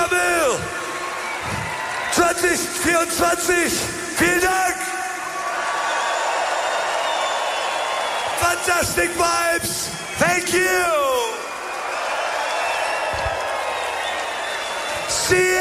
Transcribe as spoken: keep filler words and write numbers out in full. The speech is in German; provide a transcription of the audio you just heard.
Bubble zwanzig vierundzwanzig. Vielen Dank. Fantastic Vibes. Thank you. See you.